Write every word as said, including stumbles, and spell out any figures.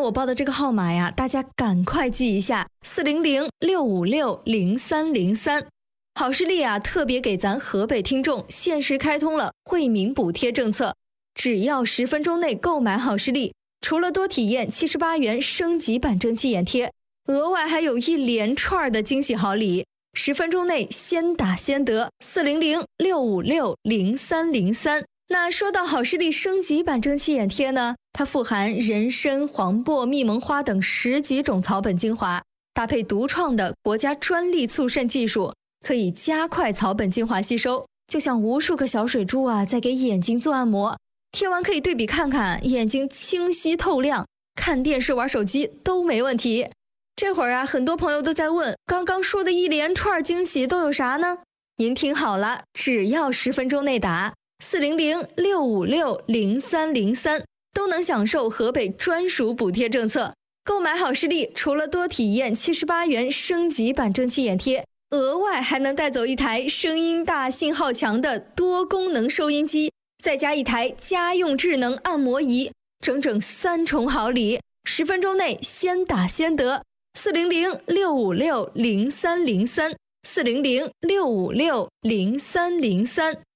我报的这个号码呀，大家赶快记一下四零零六五六零三零三。好视力啊，特别给咱河北听众限时开通了惠民补贴政策，只要十分钟内购买好视力，除了多体验七十八元升级版蒸汽眼贴，额外还有一连串的惊喜好礼。十分钟内先打先得，四零零六五六零三零三。那说到好视力升级版蒸汽眼贴呢，它富含人参、黄柏、蜜蒙花等十几种草本精华，搭配独创的国家专利促渗技术，可以加快草本精华吸收，就像无数个小水珠啊，在给眼睛做按摩。贴完可以对比看看，眼睛清晰透亮，看电视玩手机都没问题。这会儿啊，很多朋友都在问，刚刚说的一连串惊喜都有啥呢？您听好了，只要十分钟内打四零零六五六零三零三，都能享受河北专属补贴政策。购买好视力，除了多体验七十八元升级版蒸汽眼贴，额外还能带走一台声音大、信号强的多功能收音机，再加一台家用智能按摩仪，整整三重好礼。十分钟内先打先得，四零零六五六零三零三，四零零六五六零三零三。